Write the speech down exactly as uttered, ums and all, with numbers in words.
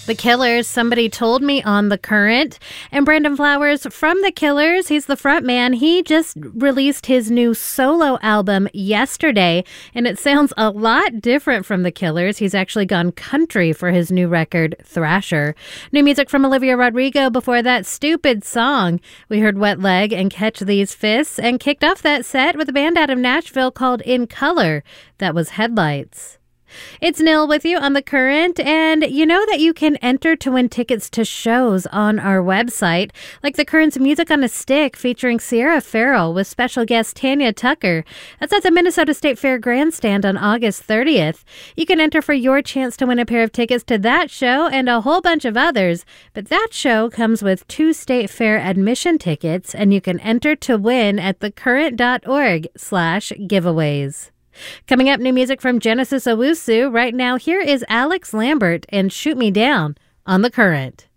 The Killers, Somebody Told Me on The Current. And Brandon Flowers from The Killers, he's the front man. He just released his new solo album yesterday, and it sounds a lot different from The Killers. He's actually gone country for his new record, Thrasher. New music from Olivia Rodrigo. Before that, Stupid Song. We heard Wet Leg and Catch These Fists, and kicked off that set with a band out of Nashville called In Color. That was Headlights. It's Nil with you on The Current, and you know that you can enter to win tickets to shows on our website, like The Current's Music on a Stick featuring Sierra Farrell with special guest Tanya Tucker. That's at the Minnesota State Fair Grandstand on August thirtieth. You can enter for your chance to win a pair of tickets to that show and a whole bunch of others, but that show comes with two State Fair admission tickets, and you can enter to win at thecurrent.org slash giveaways. Coming up, new music from Genesis Owusu. Right now, here is Alex Lambert and Shoot Me Down on The Current.